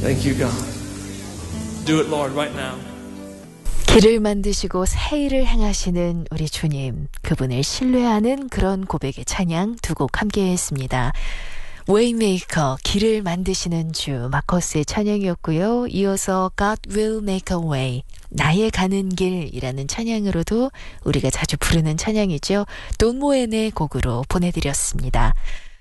Thank you, God. Do it, Lord, right now. 길을 만드시고 새 일을 행하시는 우리 주님, 그분을 신뢰하는 그런 고백의 찬양 두 곡 함께 했습니다. 웨이메이커, 길을 만드시는 주, 마커스의 찬양이었고요. 이어서 God will make a way, 나의 가는 길이라는 찬양으로도 우리가 자주 부르는 찬양이죠. 돈 모엔의 곡으로 보내드렸습니다.